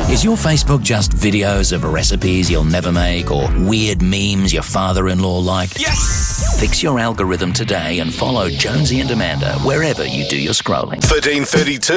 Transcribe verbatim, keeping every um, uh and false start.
Is your Facebook just videos of recipes you'll never make or weird memes your father-in-law liked? Yes! Fix your algorithm today and follow Jonesy and Amanda wherever you do your scrolling. thirteen thirty-two